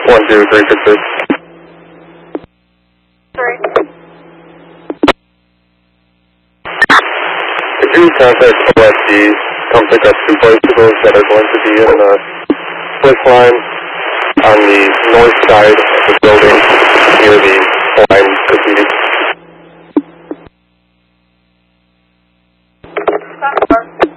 123, confirm. If you contact OSD, come pick up 2 bicycles that are going to be in the split line on the north side of the building near the